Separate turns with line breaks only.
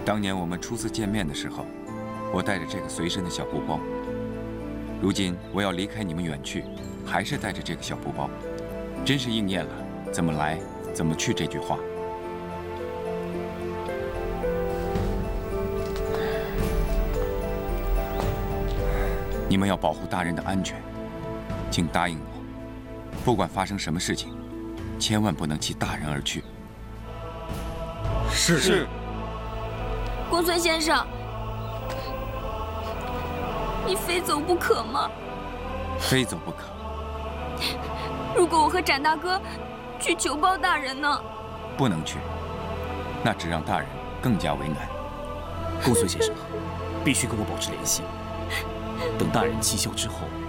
当年我们初次见面的时候，我带着这个随身的小布包。如今我要离开你们远去，还是带着这个小布包，真是应验了“怎么来，怎么去”这句话。你们要保护大人的安全，请答应我，不管发生什么事情，千万不能弃大人而去。
是。
公孙先生，你非走不可吗？
非走不可。
如果我和展大哥去求报大人呢？
不能去，那只让大人更加为难。
公孙先生，必须跟我保持联系。等大人气消之后，